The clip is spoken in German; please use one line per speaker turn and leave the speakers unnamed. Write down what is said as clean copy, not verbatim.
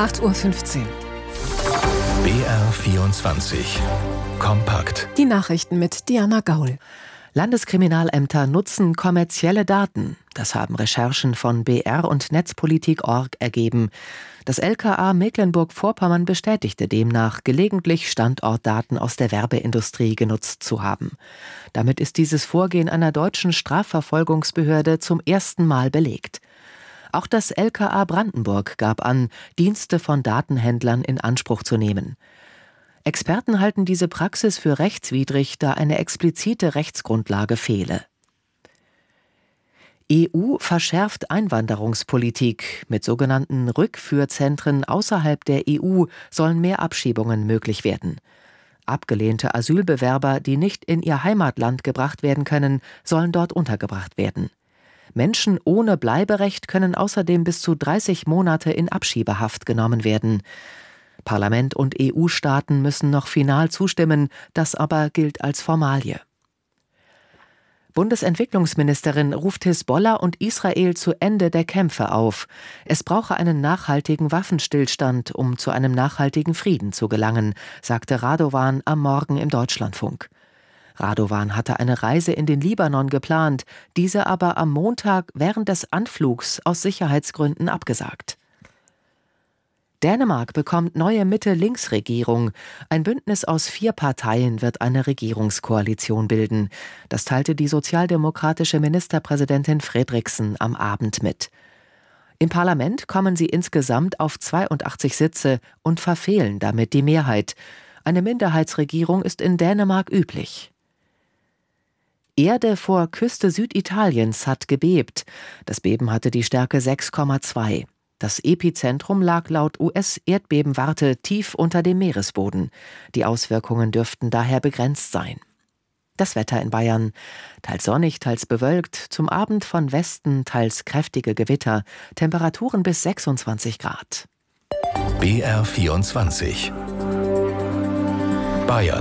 8:15 Uhr.
BR24 Kompakt.
Die Nachrichten mit Diana Gaul.
Landeskriminalämter nutzen kommerzielle Daten. Das haben Recherchen von BR und Netzpolitik.org ergeben. Das LKA Mecklenburg-Vorpommern bestätigte demnach, gelegentlich Standortdaten aus der Werbeindustrie genutzt zu haben. Damit ist dieses Vorgehen einer deutschen Strafverfolgungsbehörde zum ersten Mal belegt. Auch das LKA Brandenburg gab an, Dienste von Datenhändlern in Anspruch zu nehmen. Experten halten diese Praxis für rechtswidrig, da eine explizite Rechtsgrundlage fehle. EU verschärft Einwanderungspolitik. Mit sogenannten Rückführzentren außerhalb der EU sollen mehr Abschiebungen möglich werden. Abgelehnte Asylbewerber, die nicht in ihr Heimatland gebracht werden können, sollen dort untergebracht werden. Menschen ohne Bleiberecht können außerdem bis zu 30 Monate in Abschiebehaft genommen werden. Parlament und EU-Staaten müssen noch final zustimmen, das aber gilt als Formalie. Bundesentwicklungsministerin ruft Hisbollah und Israel zu Ende der Kämpfe auf. Es brauche einen nachhaltigen Waffenstillstand, um zu einem nachhaltigen Frieden zu gelangen, sagte Radovan am Morgen im Deutschlandfunk. Radovan hatte eine Reise in den Libanon geplant, diese aber am Montag während des Anflugs aus Sicherheitsgründen abgesagt. Dänemark bekommt neue Mitte-Links-Regierung. Ein Bündnis aus 4 Parteien wird eine Regierungskoalition bilden. Das teilte die sozialdemokratische Ministerpräsidentin Fredriksen am Abend mit. Im Parlament kommen sie insgesamt auf 82 Sitze und verfehlen damit die Mehrheit. Eine Minderheitsregierung ist in Dänemark üblich. Erde vor Küste Süditaliens hat gebebt. Das Beben hatte die Stärke 6,2. Das Epizentrum lag laut US-Erdbebenwarte tief unter dem Meeresboden. Die Auswirkungen dürften daher begrenzt sein. Das Wetter in Bayern: teils sonnig, teils bewölkt, zum Abend von Westen teils kräftige Gewitter, Temperaturen bis 26 Grad.
BR24 Bayern.